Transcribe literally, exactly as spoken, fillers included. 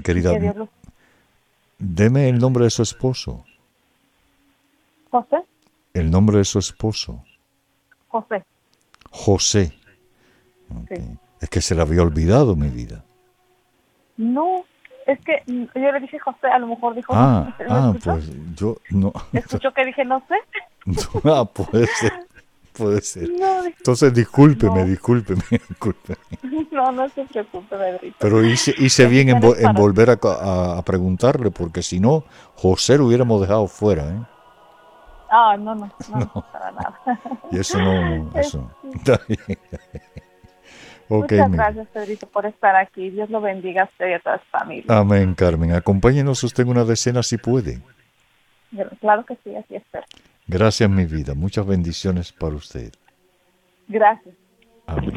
querida. Que Dios los... Deme el nombre de su esposo. José. El nombre de su esposo. José. José. Okay. Sí. Es que se le había olvidado, mi vida. No, es que yo le dije José, a lo mejor dijo... Ah, ¿me ah escuchó? pues yo no... ¿Escuchó que dije no sé? Ah, puede ser, puede ser. No, Entonces, discúlpeme, no. discúlpeme, discúlpeme. No, no se preocupe, Pedrito. Pero hice, hice bien en, vo- en volver a, a, a preguntarle, porque si no, José lo hubiéramos dejado fuera, ¿eh? Ah, no, no, no, No. para nada. Y eso no, eso. Está bien. Okay, Muchas mi- gracias, Pedrito, por estar aquí. Dios lo bendiga a usted y a toda su familia. Amén, Carmen. Acompáñenos usted en una decena si puede. Claro que sí, así espero. Gracias, mi vida. Muchas bendiciones para usted. Gracias. Amén.